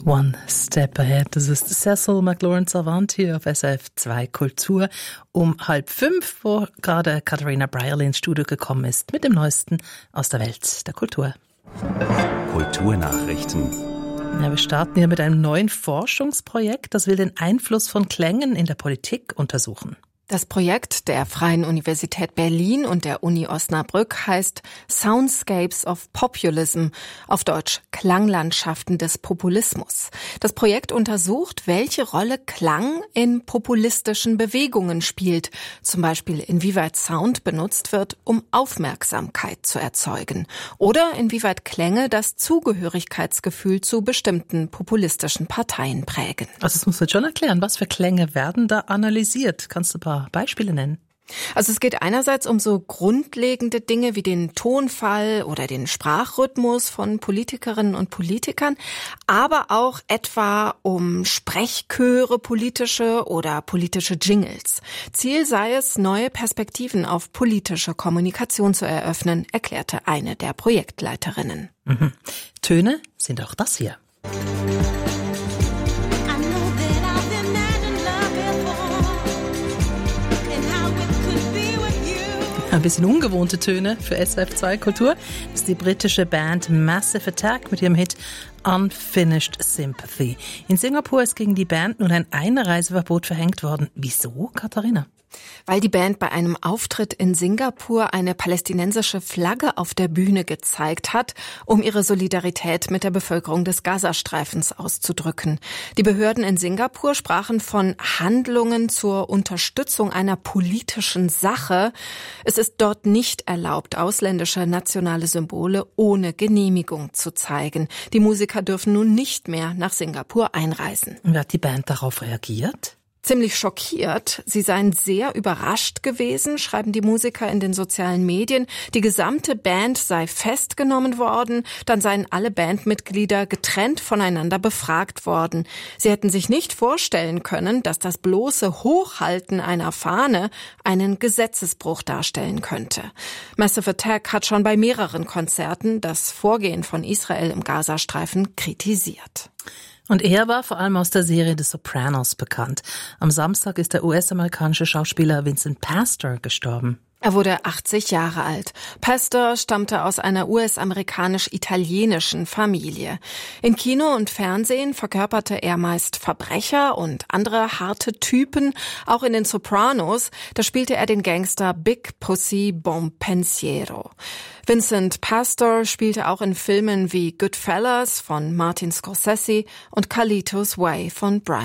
One Step Ahead. Das ist Cecil McLaurin-Salvant hier auf SRF 2 Kultur um 4:30, wo gerade Katharina Brierley ins Studio gekommen ist mit dem Neuesten aus der Welt der Kultur. Kulturnachrichten. Ja, wir starten hier mit einem neuen Forschungsprojekt, das will den Einfluss von Klängen in der Politik untersuchen. Das Projekt der Freien Universität Berlin und der Uni Osnabrück heißt Soundscapes of Populism, auf Deutsch Klanglandschaften des Populismus. Das Projekt untersucht, welche Rolle Klang in populistischen Bewegungen spielt, zum Beispiel inwieweit Sound benutzt wird, um Aufmerksamkeit zu erzeugen, oder inwieweit Klänge das Zugehörigkeitsgefühl zu bestimmten populistischen Parteien prägen. Also das musst du jetzt schon erklären, was für Klänge werden da analysiert? Kannst du ein paar Beispiele nennen? Also es geht einerseits um so grundlegende Dinge wie den Tonfall oder den Sprachrhythmus von Politikerinnen und Politikern, aber auch etwa um Sprechchöre, politische oder politische Jingles. Ziel sei es, neue Perspektiven auf politische Kommunikation zu eröffnen, erklärte eine der Projektleiterinnen. Töne sind auch das hier. Ein bisschen ungewohnte Töne für SRF 2 Kultur. Das ist die britische Band Massive Attack mit ihrem Hit Unfinished Sympathy. In Singapur ist gegen die Band nun ein Einreiseverbot verhängt worden. Wieso, Katharina? Weil die Band bei einem Auftritt in Singapur eine palästinensische Flagge auf der Bühne gezeigt hat, um ihre Solidarität mit der Bevölkerung des Gazastreifens auszudrücken. Die Behörden in Singapur sprachen von Handlungen zur Unterstützung einer politischen Sache. Es ist dort nicht erlaubt, ausländische nationale Symbole ohne Genehmigung zu zeigen. Die Musiker dürfen nun nicht mehr nach Singapur einreisen. Wie hat die Band darauf reagiert? Ziemlich schockiert. Sie seien sehr überrascht gewesen, schreiben die Musiker in den sozialen Medien. Die gesamte Band sei festgenommen worden. Dann seien alle Bandmitglieder getrennt voneinander befragt worden. Sie hätten sich nicht vorstellen können, dass das bloße Hochhalten einer Fahne einen Gesetzesbruch darstellen könnte. Massive Attack hat schon bei mehreren Konzerten das Vorgehen von Israel im Gazastreifen kritisiert. Und er war vor allem aus der Serie The Sopranos bekannt. Am Samstag ist der US-amerikanische Schauspieler Vincent Pastor gestorben. Er wurde 80 Jahre alt. Pastor stammte aus einer US-amerikanisch-italienischen Familie. In Kino und Fernsehen verkörperte er meist Verbrecher und andere harte Typen. Auch in den Sopranos, da spielte er den Gangster Big Pussy Bonpensiero. Vincent Pastor spielte auch in Filmen wie Goodfellas von Martin Scorsese und Carlitos Way von Brian